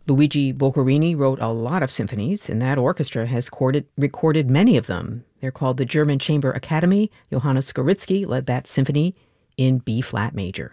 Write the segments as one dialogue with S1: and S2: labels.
S1: Luigi Boccherini wrote a lot of symphonies, and that orchestra has recorded many of them. They're called the German Chamber Academy. Johannes Skoritzky led that symphony in B-flat major.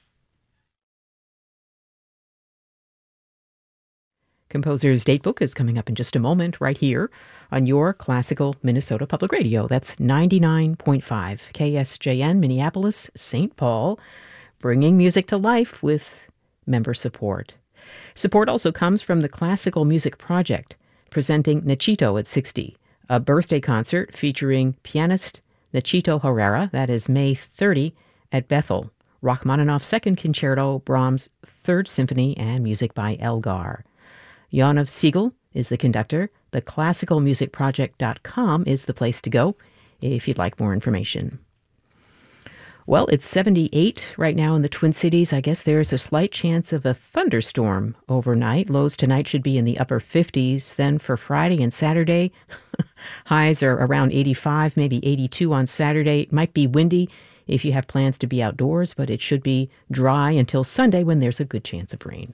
S1: Composer's Datebook is coming up in just a moment right here on your classical Minnesota Public Radio. That's 99.5 KSJN Minneapolis, St. Paul, bringing music to life with member support. Support also comes from the Classical Music Project, presenting Nachito at 60, a birthday concert featuring pianist Nachito Herrera. That is May 30 at Bethel. Rachmaninoff's Second Concerto, Brahms' Third Symphony, and music by Elgar. Yonov Siegel is the conductor. The classicalmusicproject.com is the place to go if you'd like more information. Well, it's 78 right now in the Twin Cities. I guess there's a slight chance of a thunderstorm overnight. Lows tonight should be in the upper 50s. Then for Friday and Saturday, highs are around 85, maybe 82 on Saturday. It might be windy if you have plans to be outdoors, but it should be dry until Sunday when there's a good chance of rain.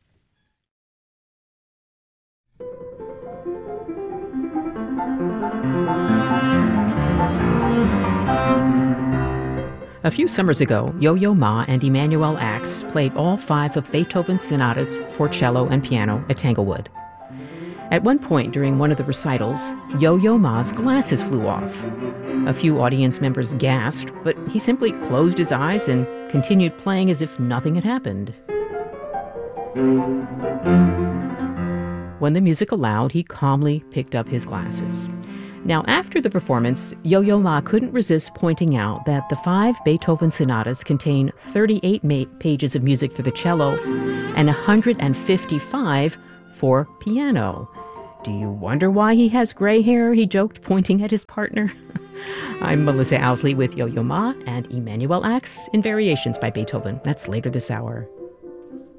S1: A few summers ago, Yo-Yo Ma and Emanuel Ax played all 5 of Beethoven's sonatas for cello and piano at Tanglewood. At one point during one of the recitals, Yo-Yo Ma's glasses flew off. A few audience members gasped, but he simply closed his eyes and continued playing as if nothing had happened. When the music allowed, he calmly picked up his glasses. Now, after the performance, Yo-Yo Ma couldn't resist pointing out that the 5 Beethoven sonatas contain 38 pages of music for the cello and 155 for piano. Do you wonder why he has gray hair? He joked, pointing at his partner. I'm Melissa Owsley with Yo-Yo Ma and Emanuel Ax in Variations by Beethoven. That's later this hour.